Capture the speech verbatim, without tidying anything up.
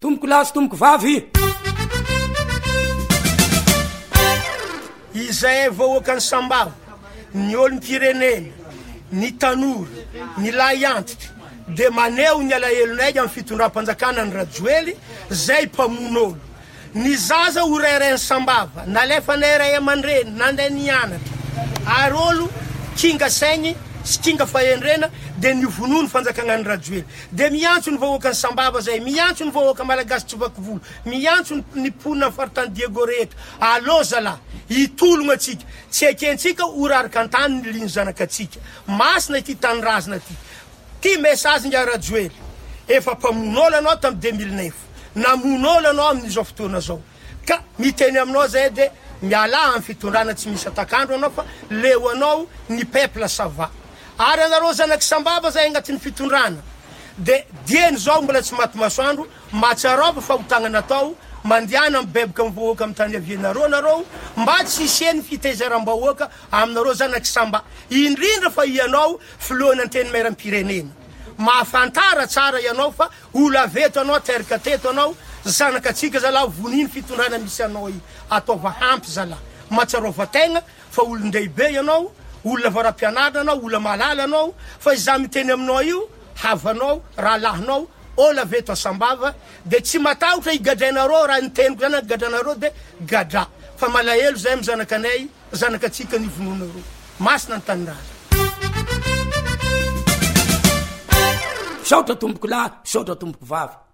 tomboko lasy tomboko vavy izay vahoaka ny sambava ny olom-pirenena ny tanora ny lahy antitra de maneo ny alahelonay amin'ny fitondram-panjakana ny rajoely zay mpamon'olo ny zaza ho rairay sambava nalefa nay ray aman-dreny nandeha nianatra ary olo kinga saigny sy kinga fahendrena de ny vonono fanjakana ny rajoely de miantso ny vahoaka ny sambava zay miantso ny vahoaka malagasy Tsovakovolo miantso ny ponina faritany Diego rehetra allo zala hitologna atsika tsy ekentsika oraraka antany ny liny zanakatsika masina ity tany razana ty ty message nga rajoely efa mpamon'olo anao tamy deux mille neuf namon'olo anao amin'izao fotoana zao ka miteny aminao zay de miala amin'ny fitondrana tsy misy atakandro anao fa leo anao ny peuple sava ary anareo zanaky sambava zay agnatin'ny fitondrana de dieny zao mbola tsy maty masoandro matsarova fahotagna natao mandiana mibeboka mivoaka amin'ny tany avianareo nareo mba tsy isiany fitaizaram-bahoaka aminareo zanaky samba indrindra fa ianao filohan'ny anteny mairam-pirenena mahafantara tsara ianao fa olo veto anao teraka teto anao zanakatsika zala voniny fitondrana misy anao i ataova hampy zala matsarova tegna fa olon-dehibe ianao olona varam-pianarana anao olona malala anao fa iza miteny aminao io havanao rahalahinao ola veto asambava de tsy matahotra igadrainareo raha niteniko zany gadranareo de gadra fa malahelo zay amy zanakanay zanakatsika ny vononareo masina ny taniraza saotra tomboko lahy saotra tomboko vavy